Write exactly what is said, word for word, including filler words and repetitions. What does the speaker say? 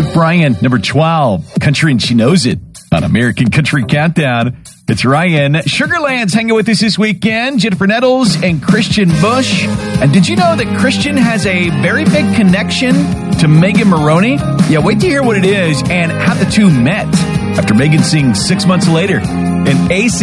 Luke Bryan, number twelve, Country and She Knows It on American Country Countdown. It's Ryan. Sugarland's hanging with us this weekend. Jennifer Nettles and Christian Bush. And did you know that Christian has a very big connection to Megan Maroney? Yeah, wait to hear what it is and how the two met after Megan sings Six Months Later. And A C